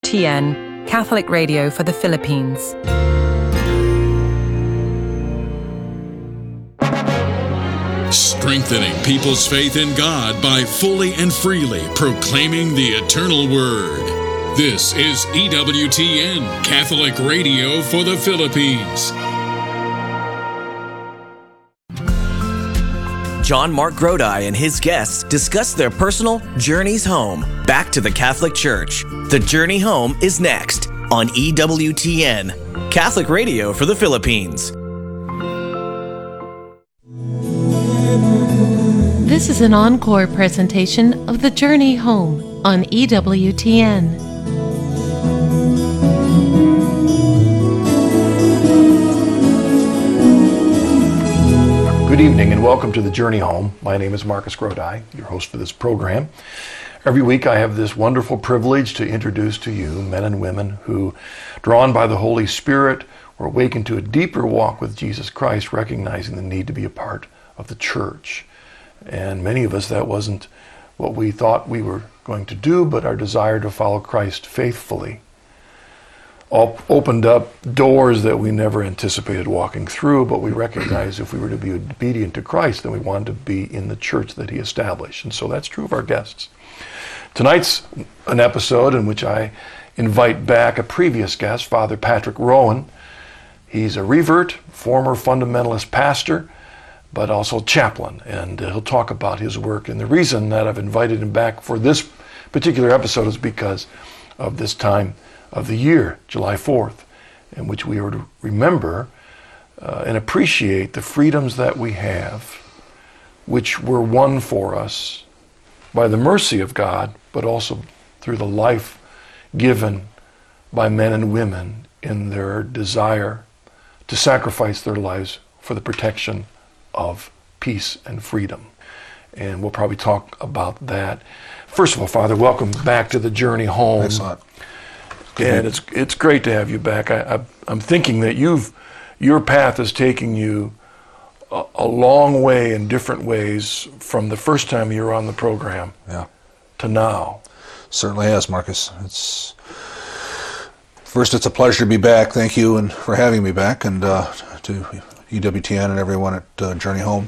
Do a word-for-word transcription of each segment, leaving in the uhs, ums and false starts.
T N, Catholic Radio for the Philippines. Strengthening people's faith in God by fully and freely proclaiming the eternal Word. This is E W T N, Catholic Radio for the Philippines. John Mark Grodi and his guests discuss their personal journeys home, back to the Catholic Church. The Journey Home is next on E W T N, Catholic Radio for the Philippines. This is an encore presentation of The Journey Home on E W T N. Good evening and welcome to The Journey Home. My name is Marcus Grodi, your host for this program. Every week I have this wonderful privilege to introduce to you men and women who, drawn by the Holy Spirit, were awakened to a deeper walk with Jesus Christ, recognizing the need to be a part of the church. And many of us, that wasn't what we thought we were going to do, but our desire to follow Christ faithfully all opened up doors that we never anticipated walking through, but we recognized if we were to be obedient to Christ, then we wanted to be in the church that he established. And so that's true of our guests. Tonight's an episode in which I invite back a previous guest, Father Patrick Rowan. He's a revert, former fundamentalist pastor, but also chaplain, and uh, he'll talk about his work. And the reason that I've invited him back for this particular episode is because of this time of the year, July fourth, in which we are to remember uh, and appreciate the freedoms that we have, which were won for us by the mercy of God, but also through the life given by men and women in their desire to sacrifice their lives for the protection of peace and freedom. And we'll probably talk about that. First of all, Father, welcome back to The Journey Home. Excellent. And it's it's great to have you back. I, I, I'm thinking that you've your path is taking you a, a long way in different ways from the first time you were on the program yeah. to now. Certainly has, Marcus. It's first, it's a pleasure to be back. Thank you and for having me back, and uh, to E W T N and everyone at uh, Journey Home.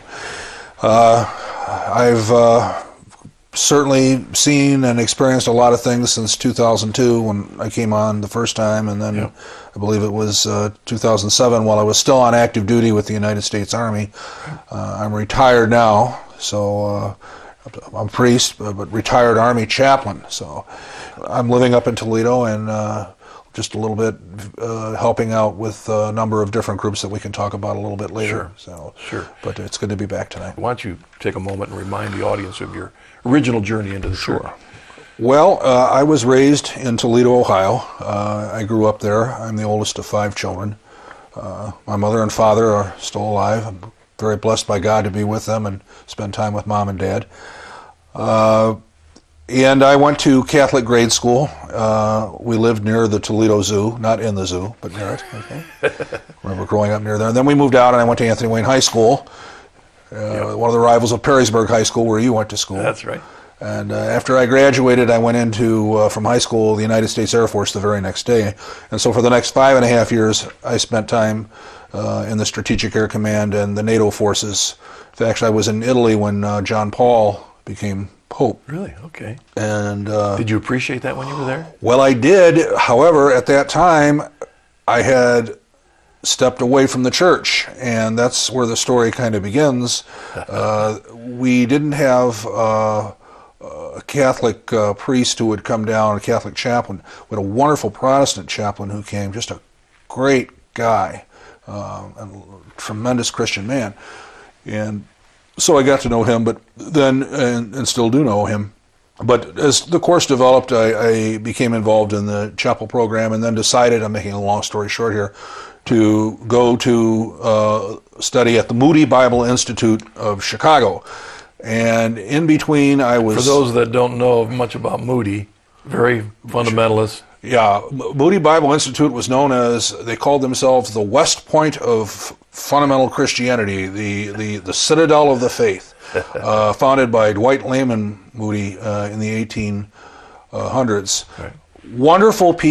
Uh, I've uh, certainly seen and experienced a lot of things since two thousand two when I came on the first time, and then yep. I believe it was uh, two thousand seven while I was still on active duty with the United States Army. Uh, I'm retired now, so uh, I'm a priest, but retired Army chaplain. So I'm living up in Toledo and uh, just a little bit uh, helping out with a number of different groups that we can talk about a little bit later. Sure, so, sure. But it's good to be back tonight. Why don't you take a moment and remind the audience of your original journey into the Sure. church? Well, uh, I was raised in Toledo, Ohio. Uh, I grew up there. I'm the oldest of five children. Uh, my mother and father are still alive. I'm very blessed by God to be with them and spend time with mom and dad. Uh, And I went to Catholic grade school. Uh, we lived near the Toledo Zoo, not in the zoo, but near it. Okay. Remember growing up near there. And then we moved out and I went to Anthony Wayne High School, uh, yep. one of the rivals of Perrysburg High School where you went to school. That's right. And uh, after I graduated, I went into, uh, from high school, the United States Air Force the very next day. And so for the next five and a half years, I spent time uh, in the Strategic Air Command and the NATO forces. In fact, I was in Italy when uh, John Paul became Pope. Really? Okay. And uh, did you appreciate that when you were there? Well, I did. However, at that time, I had stepped away from the church, and that's where the story kind of begins. uh, we didn't have uh, a Catholic uh, priest who would come down, a Catholic chaplain. We had a wonderful Protestant chaplain who came, just a great guy, uh, and a tremendous Christian man. And so I got to know him, but then, and, and still do know him. But as the course developed, I, I became involved in the chapel program and then decided, I'm making a long story short here, to go to uh, study at the Moody Bible Institute of Chicago. And in between, I was... For those that don't know much about Moody, very fundamentalist. Yeah, Moody Bible Institute was known as, they called themselves the West Point of fundamental Christianity, the, the, the citadel of the faith, uh, founded by Dwight Lyman Moody uh, in the eighteen hundreds. Right. Wonderful people.